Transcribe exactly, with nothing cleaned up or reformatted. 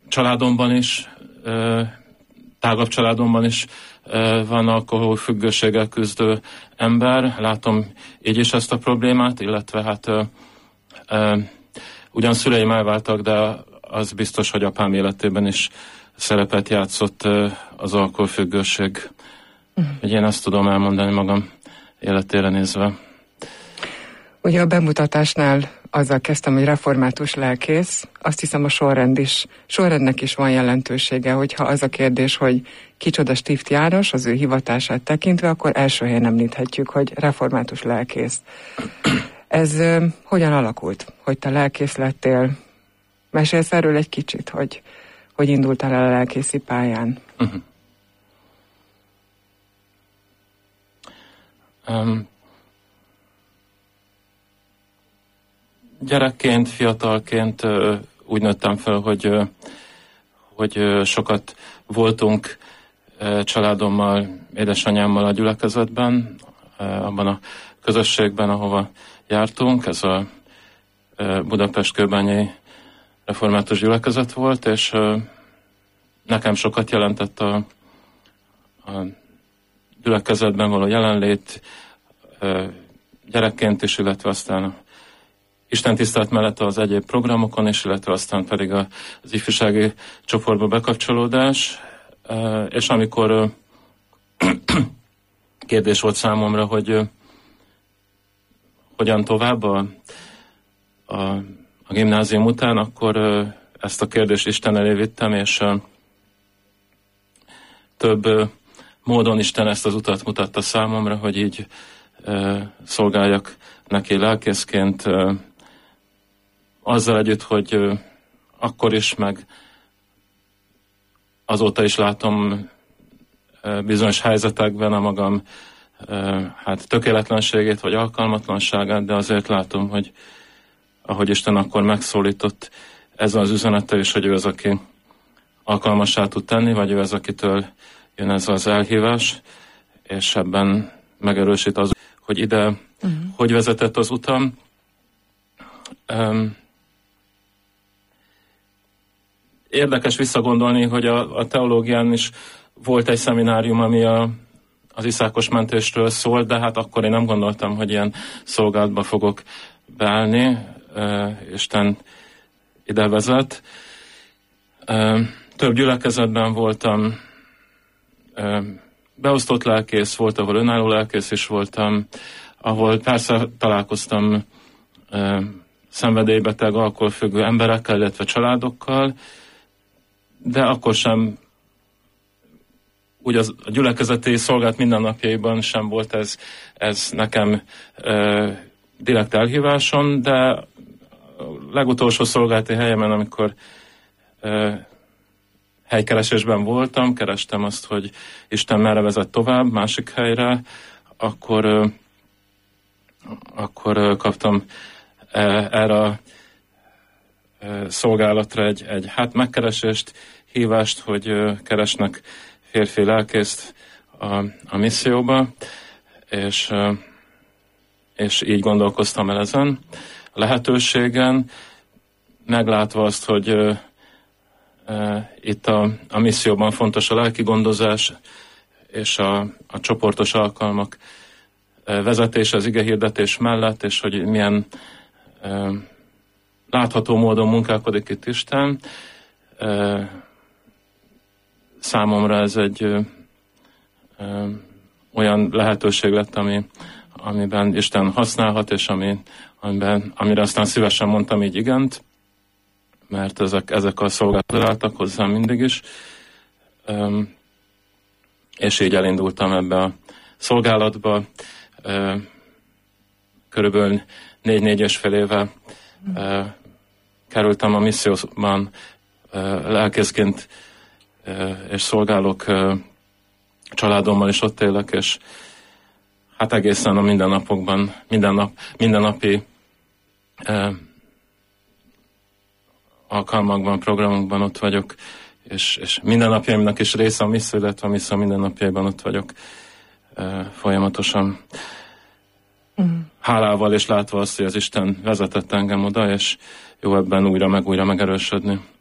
családomban is, tágabb családomban is van alkoholfüggőséggel küzdő ember. Látom így is ezt a problémát, illetve hát ugyan szüleim elváltak, de az biztos, hogy apám életében is szerepet játszott az alkoholfüggőség. Uh-huh. Én ezt tudom elmondani magam életére nézve. Ugye a bemutatásnál azzal kezdtem, hogy református lelkész, azt hiszem a sorrend is, sorrendnek is van jelentősége, hogyha az a kérdés, hogy kicsoda Stift János, az ő hivatását tekintve, akkor első helyen említhetjük, hogy református lelkész. Ez uh, hogyan alakult, hogy te lelkész lettél? Mesélsz erről egy kicsit, hogy hogy indultál el a lelkészi pályán? Uh-huh. Um, gyerekként, fiatalként uh, úgy nőttem fel, hogy, uh, hogy uh, sokat voltunk uh, családommal, édesanyámmal a gyülekezetben, uh, abban a közösségben, ahova jártunk. Ez a uh, Budapest-Kőbányai református gyülekezet volt, és uh, nekem sokat jelentett a, a gyülekezetben való jelenlét uh, gyerekként is, illetve aztán a istentisztelet mellett az egyéb programokon is, illetve aztán pedig a, az ifjúsági csoportba bekapcsolódás. Uh, és amikor uh, kérdés volt számomra, hogy uh, hogyan tovább a, a A gimnázium után, akkor ö, ezt a kérdést Isten elé vittem, és ö, több ö, módon Isten ezt az utat mutatta számomra, hogy így ö, szolgáljak neki lelkészként, ö, azzal együtt, hogy ö, akkor is, meg azóta is látom ö, bizonyos helyzetekben a magam ö, hát tökéletlenségét, vagy alkalmatlanságát, de azért látom, hogy ahogy Isten akkor megszólított ezzel az üzenettel is, hogy ő az, aki alkalmassá tud tenni, vagy ő az, akitől jön ez az elhívás, és ebben megerősít az, hogy ide uh-huh. hogy vezetett az utam. Um, érdekes visszagondolni, hogy a, a teológián is volt egy szeminárium, ami a, az iszákos mentésről szólt, de hát akkor én nem gondoltam, hogy ilyen szolgálatba fogok beállni. Uh, Isten ide vezet. Uh, több gyülekezetben voltam, uh, beosztott lelkész volt, ahol önálló lelkész is voltam, ahol persze találkoztam uh, szenvedélybeteg, alkoholfüggő emberekkel, illetve családokkal, de akkor sem úgy az, a gyülekezeti szolgálat mindennapjaiban sem volt ez, ez nekem uh, direkt elhíváson, de a legutolsó szolgálati helyemen, amikor uh, helykeresésben voltam, kerestem azt, hogy Isten merre vezet tovább, másik helyre, akkor, uh, akkor uh, kaptam uh, erre a uh, szolgálatra egy, egy hát megkeresést, hívást, hogy uh, keresnek férfi lelkészt a, a misszióba, és uh, és így gondolkoztam el ezen a lehetőségen, meglátva azt, hogy uh, uh, itt a, a misszióban fontos a lelki gondozás és a, a csoportos alkalmak uh, vezetése az igehirdetés mellett, és hogy milyen uh, látható módon munkálkodik itt Isten. Uh, számomra ez egy uh, uh, olyan lehetőség lett, ami amiben Isten használhat, és ami, amiben, amire aztán szívesen mondtam így igent, mert ezek, ezek a szolgálatok álltak hozzám mindig is, um, és így elindultam ebbe a szolgálatba. Uh, körülbelül négy-négy és fél éve uh, kerültem a misszióban uh, lelkészként, uh, és szolgálok, uh, családommal is ott élek, és hát egészen a mindennapokban, minden nap, mindennapi eh, alkalmakban, programokban ott vagyok, és, és mindennapjaimnak is része a misszió, illetve a misszió mindennapjaiban ott vagyok eh, folyamatosan. Mm. Hálával és látva azt, hogy az Isten vezetett engem oda, és jó ebben újra meg újra megerősödni.